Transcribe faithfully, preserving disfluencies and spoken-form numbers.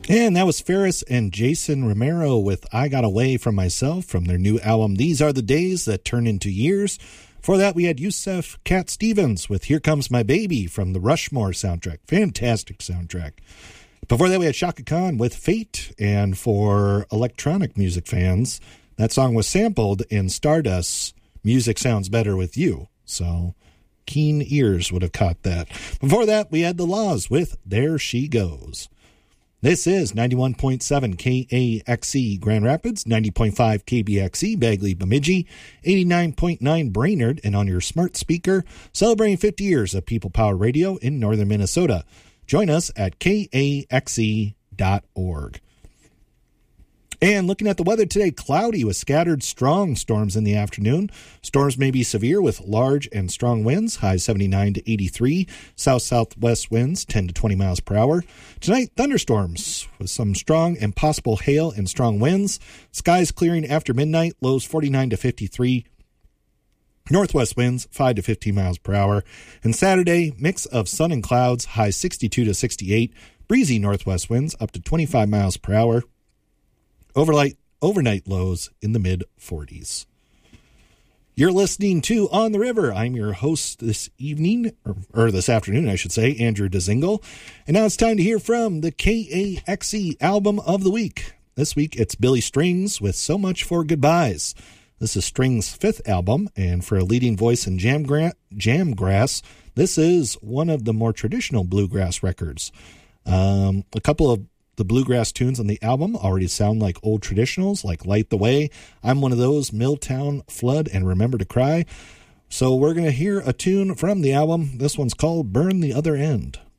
And that was Ferris and Jason Romero with I Got Away From Myself from their new album, These Are the Days That Turn Into Years. For that, we had Yusef Cat Stevens with Here Comes My Baby from the Rushmore soundtrack. Fantastic soundtrack. Before that, we had Shaka Khan with Fate. And for electronic music fans, that song was sampled in Stardust's Music Sounds Better With You. So keen ears would have caught that. Before that, we had The Laws with There She Goes. This is ninety-one point seven K A X E Grand Rapids, ninety point five K B X E Bagley Bemidji, eighty-nine point nine Brainerd, and on your smart speaker, celebrating fifty years of People Power Radio in northern Minnesota. Join us at K A X E dot org. And looking at the weather today, cloudy with scattered strong storms in the afternoon. Storms may be severe with large and strong winds, highs seventy-nine to eighty-three. South-southwest winds ten to twenty miles per hour. Tonight, thunderstorms with some strong and possible hail and strong winds. Skies clearing after midnight, lows forty-nine to fifty-three. Northwest winds five to fifteen miles per hour. And Saturday, mix of sun and clouds, highs sixty-two to sixty-eight. Breezy northwest winds up to twenty-five miles per hour. Overnight, overnight lows in the mid-forties. You're listening to On the River. I'm your host this evening, or, or this afternoon, I should say, Andrew Dezingle. And now it's time to hear from the K A X E Album of the Week. This week, it's Billy Strings with So Much for Goodbyes. This is Strings' fifth album, and for a leading voice in jam gra- jamgrass, this is one of the more traditional bluegrass records. Um, a couple of the bluegrass tunes on the album already sound like old traditionals, like Light the Way, I'm One of Those, Milltown, Flood, and Remember to Cry. So we're going to hear a tune from the album. This one's called Burn the Other End.